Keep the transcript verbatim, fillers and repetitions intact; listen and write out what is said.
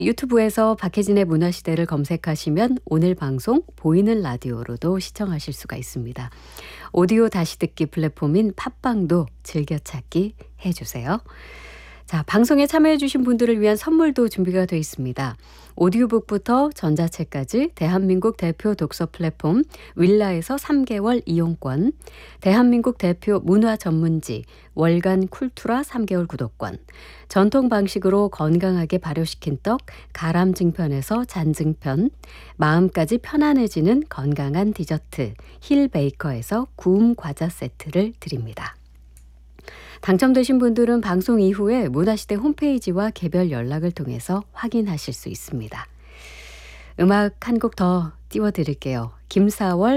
유튜브에서 박혜진의 문화시대를 검색하시면 오늘 방송 보이는 라디오로도 시청하실 수가 있습니다. 오디오 다시 듣기 플랫폼인 팟빵도 즐겨찾기 해주세요. 자, 방송에 참여해주신 분들을 위한 선물도 준비가 되어 있습니다. 오디오북부터 전자책까지 대한민국 대표 독서 플랫폼 윌라에서 삼 개월 이용권, 대한민국 대표 문화 전문지 월간 쿨투라 삼 개월 구독권, 전통 방식으로 건강하게 발효시킨 떡 가람증편에서 잔증편, 마음까지 편안해지는 건강한 디저트 힐 베이커에서 구움 과자 세트를 드립니다. 당첨되신 분들은 방송 이후에 문화시대 홈페이지와 개별 연락을 통해서 확인하실 수 있습니다. 음악 한 곡 더 띄워드릴게요. 김사월